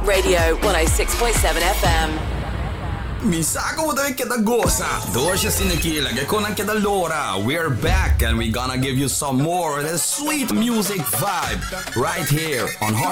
Top Radio 106.7 FM. Mi sa come che da goza. Doce sinekila che con anche da allora. We're back and we're gonna give you some more of the sweet music vibe right here on Hard